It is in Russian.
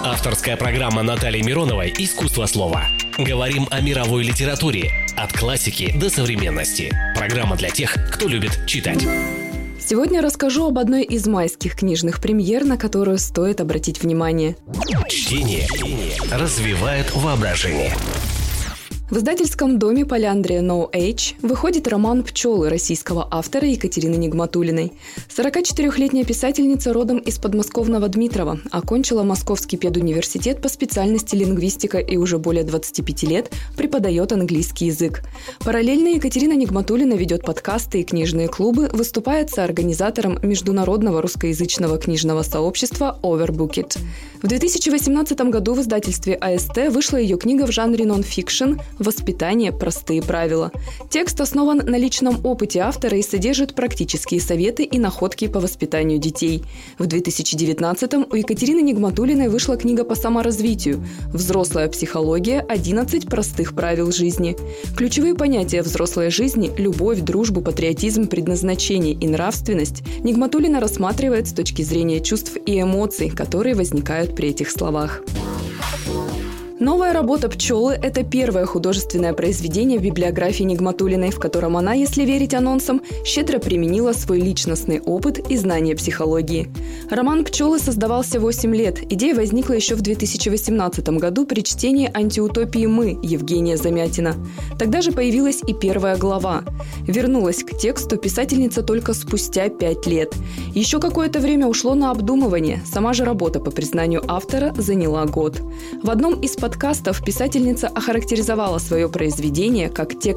Авторская программа Натальи Мироновой «Искусство слова». Говорим о мировой литературе. От классики до современности. Программа для тех, кто любит читать. Сегодня расскажу об одной из майских книжных премьер, на которую стоит обратить внимание. Чтение развивает воображение. В издательском доме Поляндрия No Age выходит роман «Пчелы» российского автора Екатерины Нигматуллиной. 44-летняя писательница родом из подмосковного Дмитрова, окончила Московский педуниверситет по специальности лингвистика и уже более 25 лет преподает английский язык. Параллельно Екатерина Нигматуллина ведет подкасты и книжные клубы, выступает соорганизатором международного русскоязычного книжного сообщества Overbooked. В 2018 году в издательстве АСТ вышла ее книга в жанре нон-фикшн «Воспитание. Простые правила». Текст основан на личном опыте автора и содержит практические советы и находки по воспитанию детей. В 2019-м у Екатерины Нигматуллиной вышла книга по саморазвитию «Взрослая психология. 11 простых правил жизни». Ключевые понятия взрослой жизни – любовь, дружбу, патриотизм, предназначение и нравственность – Нигматуллина рассматривает с точки зрения чувств и эмоций, которые возникают при этих словах. Новая работа «Пчелы» – это первое художественное произведение в библиографии Нигматуллиной, в котором она, если верить анонсам, щедро применила свой личностный опыт и знания психологии. Роман «Пчелы» создавался 8 лет. Идея возникла еще в 2018 году при чтении «Антиутопии мы» Евгения Замятина. Тогда же появилась и первая глава. Вернулась к тексту писательница только спустя 5 лет. Еще какое-то время ушло на обдумывание. Сама же работа, по признанию автора, заняла год. В одном из подкастов писательница охарактеризовала свое произведение как текст